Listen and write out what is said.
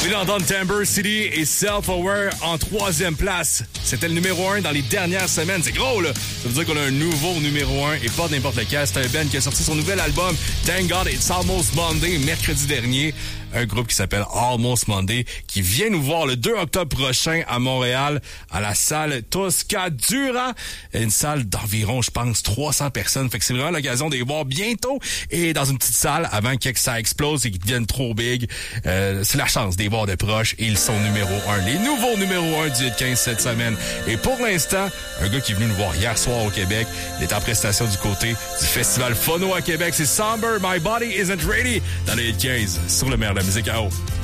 Vous venez d'entendre Timber City et Self-Aware en 3e place. C'était le numéro 1 dans les dernières semaines. C'est gros, là! Ça veut dire qu'on a un nouveau numéro 1 et pas n'importe lequel. C'est un band qui a sorti son nouvel album, Thank God It's Almost Monday, mercredi dernier. Un groupe qui s'appelle Almost Monday, qui vient nous voir le 2 octobre prochain à Montréal, à la salle Toscadura. Une salle d'environ, je pense, 300 personnes. Fait que c'est vraiment l'occasion de les voir bientôt et dans une petite salle avant que ça explose et qu'ils deviennent trop big. C'est la chance de les voir de proche et ils sont numéro 1. Les nouveaux numéro 1 du Hit 15 cette semaine. Et pour l'instant, un gars qui est venu nous voir hier soir au Québec, il est en prestation du côté du Festival Phono à Québec. C'est Somber, My Body Isn't Ready dans le Hit 15 sur le meilleur de la musique à haut.